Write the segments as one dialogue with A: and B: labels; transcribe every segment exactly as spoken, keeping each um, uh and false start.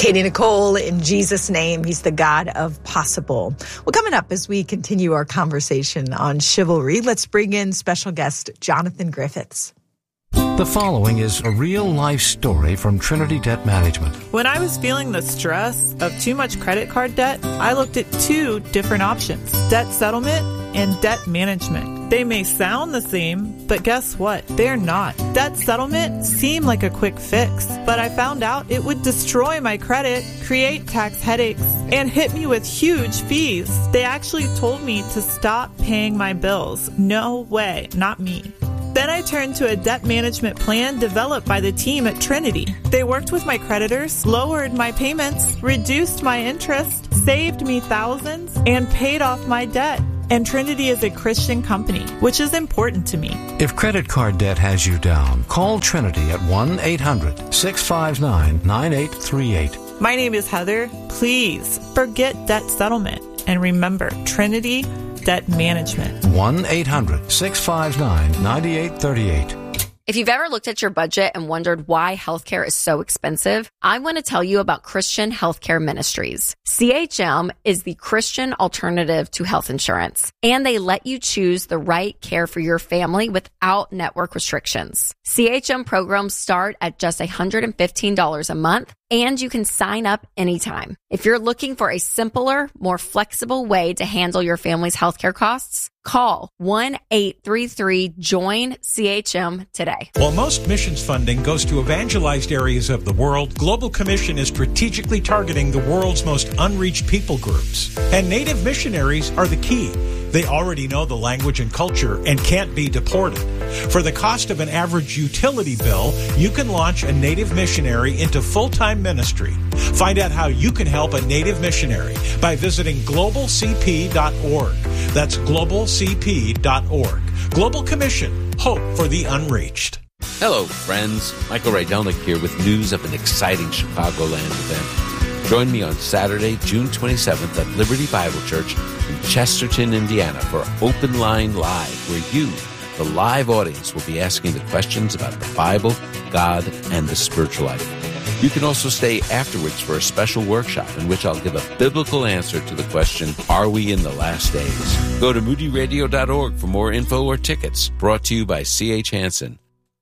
A: Katie Nicole, in Jesus' name, he's the God of possible. Well, coming up as we continue our conversation on chivalry, let's bring in special guest Jonathan Griffiths.
B: The following is a real-life story from Trinity Debt Management.
C: When I was feeling the stress of too much credit card debt, I looked at two different options: debt settlement and debt management. They may sound the same, but guess what? They're not. Debt settlement seemed like a quick fix, but I found out it would destroy my credit, create tax headaches, and hit me with huge fees. They actually told me to stop paying my bills. No way, not me. Then I turned to a debt management plan developed by the team at Trinity. They worked with my creditors, lowered my payments, reduced my interest, saved me thousands, and paid off my debt. And Trinity is a Christian company, which is important to me.
B: If credit card debt has you down, call Trinity at one eight hundred six five nine nine eight three eight.
C: My name is Heather. Please forget debt settlement and remember Trinity Debt Management.
B: one eight hundred six five nine nine eight three eight.
D: If you've ever looked at your budget and wondered why healthcare is so expensive, I want to tell you about Christian Healthcare Ministries. C H M is the Christian alternative to health insurance, and they let you choose the right care for your family without network restrictions. C H M programs start at just one hundred fifteen dollars a month, and you can sign up anytime. If you're looking for a simpler, more flexible way to handle your family's healthcare costs, call one eight three three join C H M today.
E: While most missions funding goes to evangelized areas of the world, Global Commission is strategically targeting the world's most unreached people groups. And Native missionaries are the key. They already know the language and culture and can't be deported. For the cost of an average utility bill, you can launch a Native missionary into full-time ministry. Find out how you can help a Native missionary by visiting global c p dot org. That's global c p dot org. Global Commission, hope for the unreached.
F: Hello, friends. Michael Rydelnik here with news of an exciting Chicagoland event. Join me on Saturday, June twenty-seventh at Liberty Bible Church in Chesterton, Indiana for Open Line Live, where you, the live audience, will be asking the questions about the Bible, God, and the spiritual life. You can also stay afterwards for a special workshop in which I'll give a biblical answer to the question, are we in the last days? Go to moody radio dot org for more info or tickets. Brought to you by C H Hansen.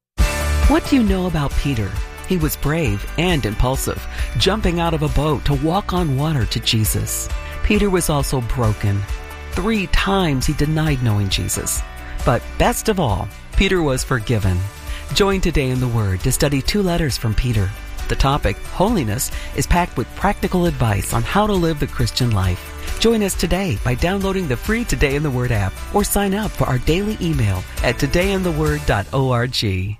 G: What do you know about Peter? He was brave and impulsive, jumping out of a boat to walk on water to Jesus. Peter was also broken. Three times he denied knowing Jesus. But best of all, Peter was forgiven. Join Today in the Word to study two letters from Peter. The topic, holiness, is packed with practical advice on how to live the Christian life. Join us today by downloading the free Today in the Word app or sign up for our daily email at today in the word dot org.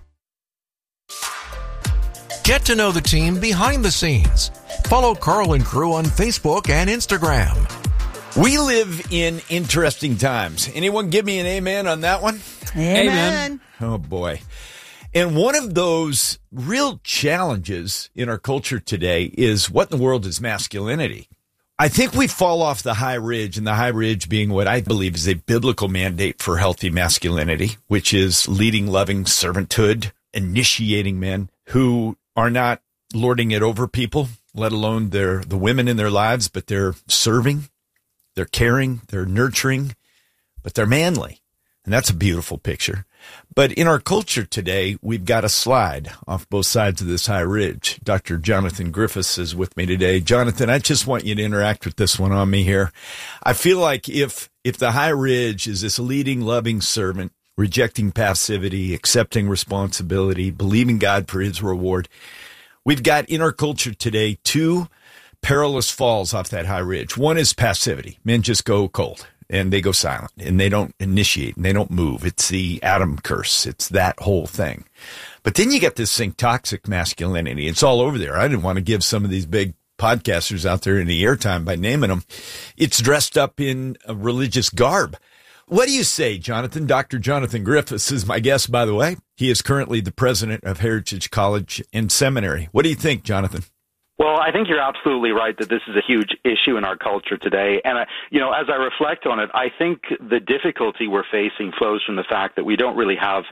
B: Get to know the team behind the scenes. Follow Carl and crew on Facebook and Instagram.
H: We live in interesting times. Anyone give me an amen on that one?
A: Amen. Amen.
H: Oh, boy. And one of those real challenges in our culture today is what in the world is masculinity? I think we fall off the high ridge, and the high ridge being what I believe is a biblical mandate for healthy masculinity, which is leading, loving servanthood, initiating men who are not lording it over people, let alone their the women in their lives, but they're serving, they're caring, they're nurturing, but they're manly. And that's a beautiful picture. But in our culture today, we've got a slide off both sides of this high ridge. Doctor Jonathan Griffiths is with me today. Jonathan, I just want you to interact with this one on me here. I feel like if if the high ridge is this leading, loving servant, rejecting passivity, accepting responsibility, believing God for his reward, we've got in our culture today two perilous falls off that high ridge. One is passivity. Men just go cold. And they go silent, and they don't initiate, and they don't move. It's the Adam curse. It's that whole thing. But then you get this thing, toxic masculinity. It's all over there. I didn't want to give some of these big podcasters out there any airtime by naming them. It's dressed up in a religious garb. What do you say, Jonathan? Doctor Jonathan Griffiths is my guest, by the way. He is currently the president of Heritage College and Seminary. What do you think, Jonathan?
I: Well, I think you're absolutely right that this is a huge issue in our culture today. And, I, you know, as I reflect on it, I think the difficulty we're facing flows from the fact that we don't really have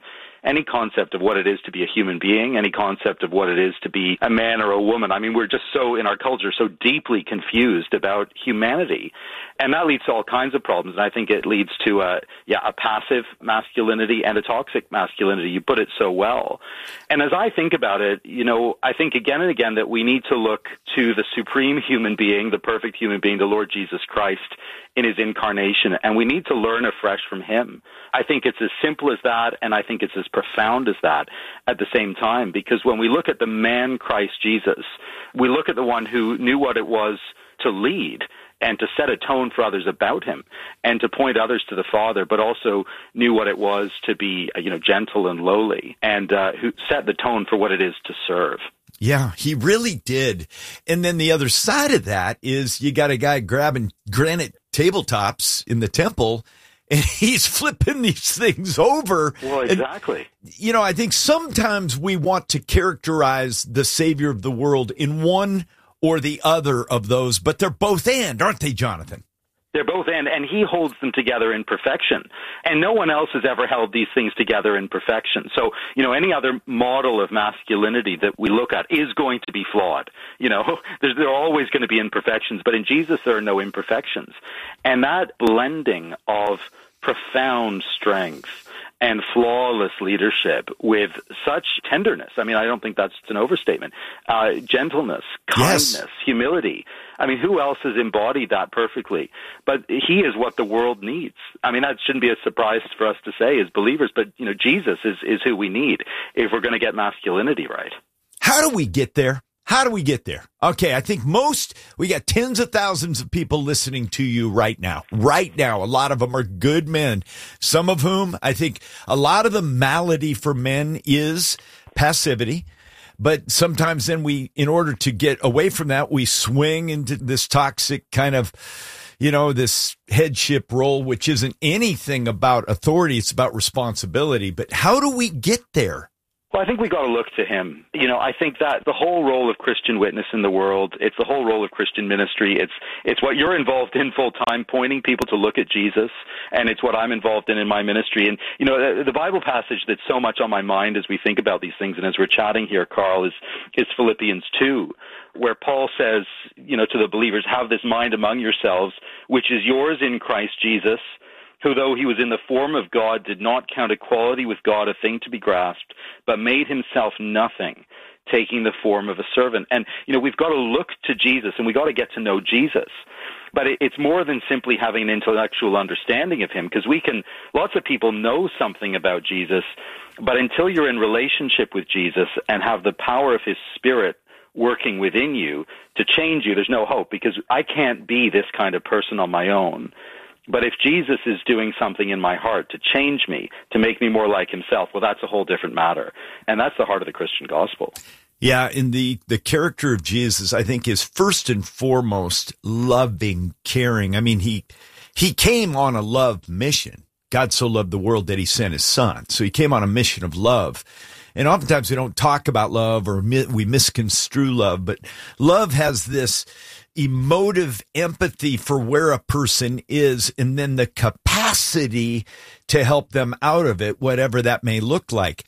I: any concept of what it is to be a human being, any concept of what it is to be a man or a woman. I mean, we're just so, in our culture, so deeply confused about humanity. And that leads to all kinds of problems. And I think it leads to a, yeah, a passive masculinity and a toxic masculinity. You put it so well. And as I think about it, you know, I think again and again that we need to look to the supreme human being, the perfect human being, the Lord Jesus Christ, in his incarnation, and we need to learn afresh from him. I think it's as simple as that, and I think it's as profound as that at the same time, because when we look at the man Christ Jesus, we look at the one who knew what it was to lead and to set a tone for others about him and to point others to the Father, but also knew what it was to be, you know, gentle and lowly, and uh, who set the tone for what it is to serve.
H: Yeah, he really did. And then the other side of that is you got a guy grabbing granite tabletops in the temple, and he's flipping these things over.
I: Well, exactly.
H: And, you know, I think sometimes we want to characterize the Savior of the world in one or the other of those, but they're both and, aren't they, Jonathan?
I: They're both and, and he holds them together in perfection. And no one else has ever held these things together in perfection. So, you know, any other model of masculinity that we look at is going to be flawed. You know, there's, there are always going to be imperfections, but in Jesus there are no imperfections. And that blending of profound strength and flawless leadership with such tenderness. I mean, I don't think that's an overstatement. Uh, gentleness, kindness, yes. humility. I mean, who else has embodied that perfectly? But he is what the world needs. I mean, that shouldn't be a surprise for us to say as believers, but, you know, Jesus is, is who we need if we're going to get masculinity right.
H: How do we get there? How do we get there? Okay, I think most, we got tens of thousands of people listening to you right now. Right now, a lot of them are good men. Some of whom, I think a lot of the malady for men is passivity. But sometimes then we, in order to get away from that, we swing into this toxic kind of, you know, this headship role, which isn't anything about authority. It's about responsibility. But how do we get there?
I: Well, I think we got to look to him. You know, I think that the whole role of Christian witness in the world, it's the whole role of Christian ministry. It's it's what you're involved in full time, pointing people to look at Jesus, and it's what I'm involved in in my ministry. And, you know, the, the Bible passage that's so much on my mind as we think about these things and as we're chatting here, Carl, is, is Philippians two, where Paul says, you know, to the believers, have this mind among yourselves, which is yours in Christ Jesus, who, though he was in the form of God, did not count equality with God a thing to be grasped, but made himself nothing, taking the form of a servant. And, you know, we've got to look to Jesus, and we've got to get to know Jesus. But it's more than simply having an intellectual understanding of him, because we can, lots of people know something about Jesus, but until you're in relationship with Jesus and have the power of his Spirit working within you to change you, there's no hope, because I can't be this kind of person on my own. But if Jesus is doing something in my heart to change me, to make me more like himself, well, that's a whole different matter. And that's the heart of the Christian gospel.
H: Yeah, in the, the character of Jesus, I think, is first and foremost loving, caring. I mean, he he came on a love mission. God so loved the world that he sent his son. So he came on a mission of love. And oftentimes we don't talk about love, or we misconstrue love, but love has this emotive empathy for where a person is, and then the capacity to help them out of it, whatever that may look like.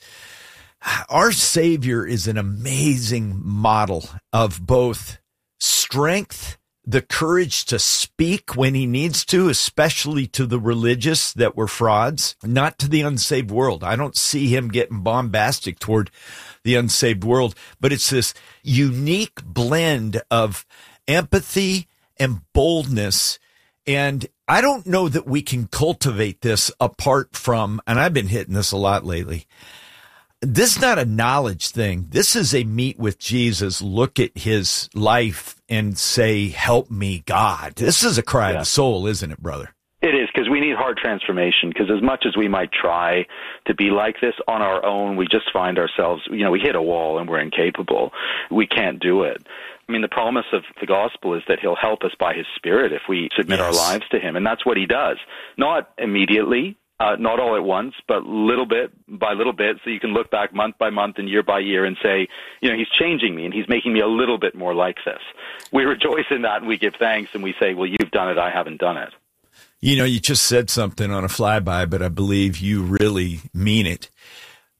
H: Our Savior is an amazing model of both strength, the courage to speak when he needs to, especially to the religious that were frauds, not to the unsaved world. I don't see him getting bombastic toward the unsaved world, but it's this unique blend of empathy and boldness. And I don't know that we can cultivate this apart from, and I've been hitting this a lot lately, this is not a knowledge thing. This is a meet with Jesus, look at his life and say, help me, God. This is a cry yeah. of the soul, isn't it, brother?
I: It is, because we need hard transformation, because as much as we might try to be like this on our own, we just find ourselves, you know, we hit a wall and we're incapable. We can't do it. I mean, the promise of the gospel is that he'll help us by his Spirit if we submit yes. our lives to him, and that's what he does. Not immediately, uh, not all at once, but little bit by little bit, so you can look back month by month and year by year and say, you know, he's changing me and he's making me a little bit more like this. We rejoice in that and we give thanks and we say, well, you've done it, I haven't done it.
H: You know, you just said something on a flyby, but I believe you really mean it.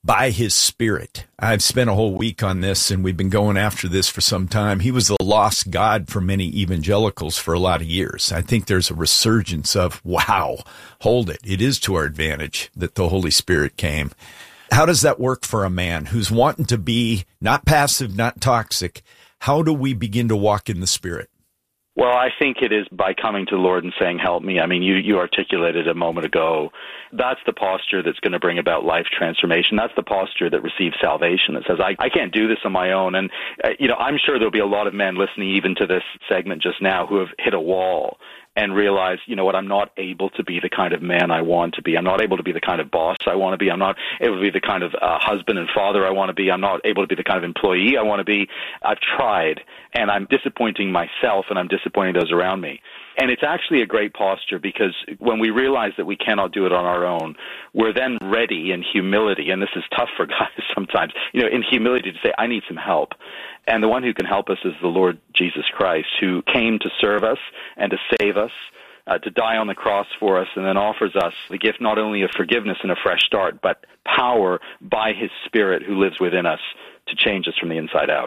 H: by his Spirit. I've spent a whole week on this, and we've been going after this for some time. He was the lost God for many evangelicals for a lot of years. I think there's a resurgence of, wow, hold it. It is to our advantage that the Holy Spirit came. How does that work for a man who's wanting to be not passive, not toxic? How do we begin to walk in the Spirit?
I: Well, I think it is by coming to the Lord and saying, help me. I mean, you, you articulated a moment ago. That's the posture that's going to bring about life transformation. That's the posture that receives salvation, that says, I, I can't do this on my own. And, uh, you know, I'm sure there'll be a lot of men listening even to this segment just now who have hit a wall and realize, you know what, I'm not able to be the kind of man I want to be. I'm not able to be the kind of boss I want to be. I'm not able to be the kind of uh, husband and father I want to be. I'm not able to be the kind of employee I want to be. I've tried, and I'm disappointing myself, and I'm disappointing those around me. And it's actually a great posture, because when we realize that we cannot do it on our own, we're then ready in humility, and this is tough for guys sometimes, you know, in humility to say, I need some help. And the one who can help us is the Lord Jesus Christ, who came to serve us and to save us, uh, to die on the cross for us, and then offers us the gift not only of forgiveness and a fresh start, but power by his Spirit who lives within us to change us from the inside out.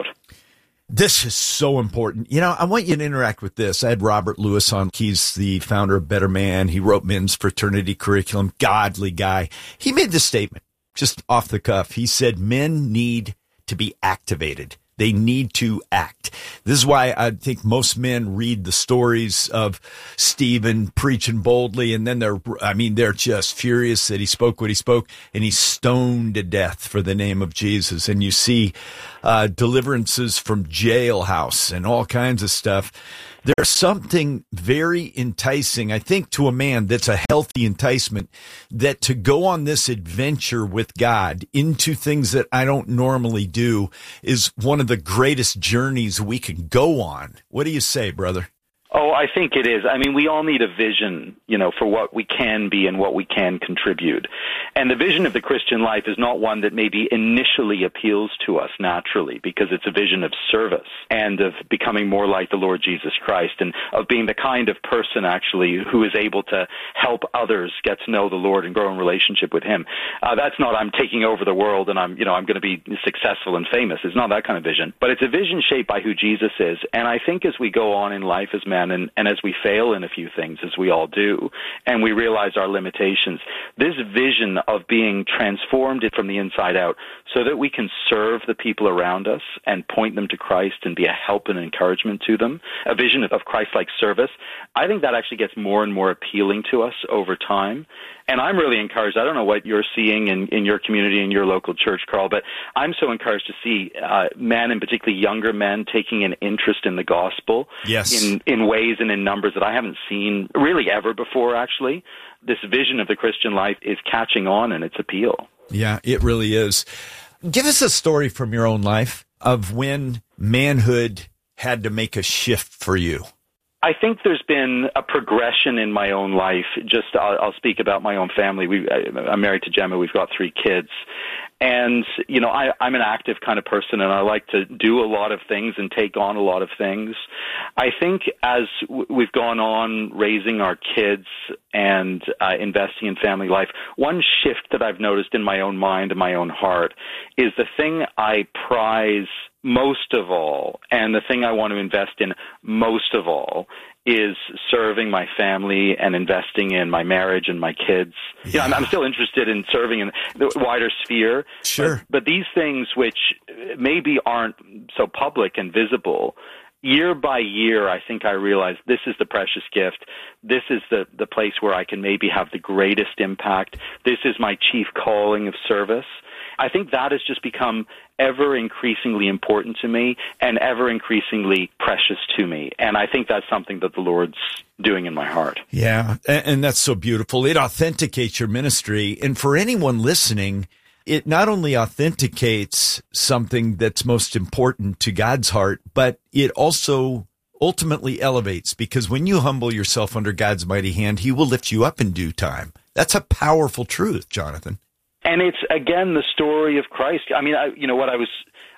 H: This is so important. You know, I want you to interact with this. I had Robert Lewis on. He's the founder of Better Man. He wrote Men's Fraternity Curriculum, godly guy. He made this statement just off the cuff. He said, men need to be activated. They need to act. This is why I think most men read the stories of Stephen preaching boldly, and then they're, I mean, they're just furious that he spoke what he spoke, and he's stoned to death for the name of Jesus. And you see uh, deliverances from jailhouse and all kinds of stuff. There's something very enticing, I think, to a man that's a healthy enticement, that to go on this adventure with God into things that I don't normally do is one of the greatest journeys we can go on. What do you say, brother?
I: Oh, I think it is. I mean, we all need a vision, you know, for what we can be and what we can contribute. And the vision of the Christian life is not one that maybe initially appeals to us naturally, because it's a vision of service and of becoming more like the Lord Jesus Christ, and of being the kind of person actually who is able to help others get to know the Lord and grow in relationship with him. Uh, that's not I'm taking over the world and I'm, you know, I'm going to be successful and famous. It's not that kind of vision, but it's a vision shaped by who Jesus is. And I think as we go on in life as men, And, and as we fail in a few things, as we all do, and we realize our limitations, this vision of being transformed from the inside out so that we can serve the people around us and point them to Christ and be a help and encouragement to them, a vision of Christ-like service, I think that actually gets more and more appealing to us over time. And I'm really encouraged. I don't know what you're seeing in, in your community, in your local church, Carl, but I'm so encouraged to see uh, men, and particularly younger men, taking an interest in the gospel.
H: Yes.
I: in, in ways and in numbers that I haven't seen really ever before, actually. This vision of the Christian life is catching on in its appeal.
H: Yeah, it really is. Give us a story from your own life of when manhood had to make a shift for you.
I: I think there's been a progression in my own life. Just I'll, I'll speak about my own family. We, I, I'm married to Gemma. We've got three kids. And, you know, I, I'm an active kind of person, and I like to do a lot of things and take on a lot of things. I think as w- we've gone on raising our kids and uh, investing in family life, one shift that I've noticed in my own mind and my own heart is the thing I prize most of all, and the thing I want to invest in most of all, is serving my family and investing in my marriage and my kids. Yeah. You know, I'm, I'm still interested in serving in the wider sphere.
H: Sure.
I: But, but these things, which maybe aren't so public and visible, year by year, I think I realize this is the precious gift. This is the, the place where I can maybe have the greatest impact. This is my chief calling of service. I think that has just become ever increasingly important to me and ever increasingly precious to me. And I think that's something that the Lord's doing in my heart.
H: Yeah, and, and that's so beautiful. It authenticates your ministry. And for anyone listening, it not only authenticates something that's most important to God's heart, but it also ultimately elevates, because when you humble yourself under God's mighty hand, he will lift you up in due time. That's a powerful truth, Jonathan.
I: And it's, again, the story of Christ. I mean, I, you know, what I was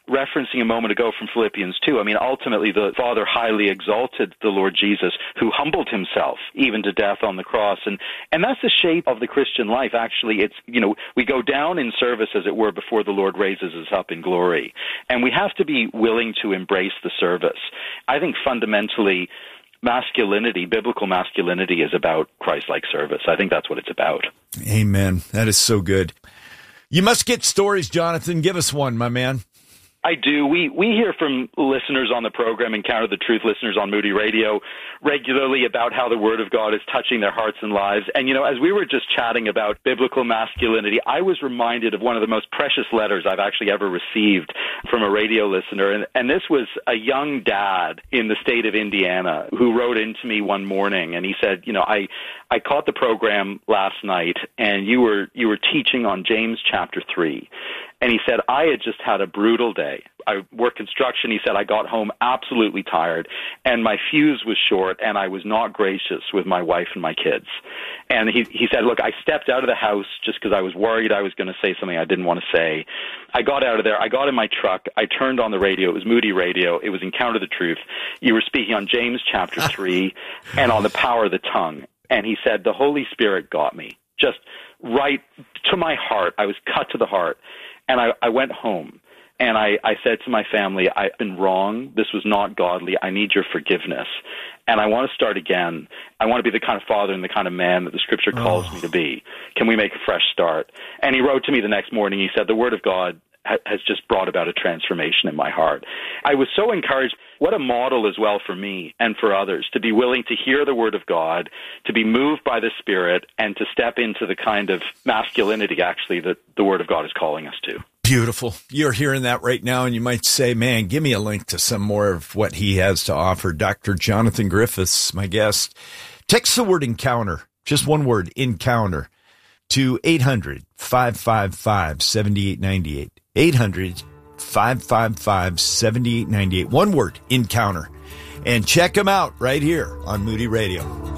I: referencing a moment ago from Philippians two, I mean, ultimately the Father highly exalted the Lord Jesus, who humbled himself even to death on the cross. And, and that's the shape of the Christian life. Actually, it's, you know, we go down in service, as it were, before the Lord raises us up in glory. And we have to be willing to embrace the service. I think fundamentally, masculinity, biblical masculinity, is about Christ-like service. I think that's what it's about.
H: Amen. That is so good. You must get stories, Jonathan. Give us one, my man.
I: I do. We we hear from listeners on the program, Encounter the Truth listeners on Moody Radio, regularly about how the Word of God is touching their hearts and lives. And, you know, as we were just chatting about biblical masculinity, I was reminded of one of the most precious letters I've actually ever received from a radio listener. And, and this was a young dad in the state of Indiana who wrote into me one morning, and he said, you know, I, I caught the program last night, and you were you were teaching on James chapter three. And he said, I had just had a brutal day. I work construction. He said, I got home absolutely tired, and my fuse was short, and I was not gracious with my wife and my kids. And he, he said, look, I stepped out of the house just because I was worried I was going to say something I didn't want to say. I got out of there. I got in my truck. I turned on the radio. It was Moody Radio. It was Encounter the Truth. You were speaking on James chapter three and on the power of the tongue. And he said, the Holy Spirit got me just right to my heart. I was cut to the heart. And I, I went home, and I, I said to my family, I've been wrong. This was not godly. I need your forgiveness. And I want to start again. I want to be the kind of father and the kind of man that the Scripture calls oh. me to be. Can we make a fresh start? And he wrote to me the next morning. He said, the Word of God ha- has just brought about a transformation in my heart. I was so encouraged. What a model as well for me and for others, to be willing to hear the Word of God, to be moved by the Spirit, and to step into the kind of masculinity, actually, that the Word of God is calling us to.
H: Beautiful. You're hearing that right now, and you might say, man, give me a link to some more of what he has to offer. Doctor Jonathan Griffiths, my guest. Text the word encounter, just one word, encounter, to eight hundred, five five five, seven eight nine eight. eight hundred, five five five, seven eight nine eight. One word, encounter. And check him out right here on Moody Radio.